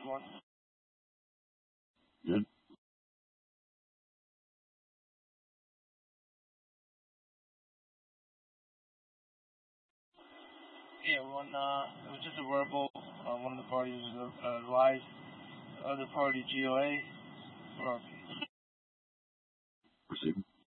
1. Good. Yeah, one, it was just a verbal. One of the parties advised the other party GOA. Or Proceed.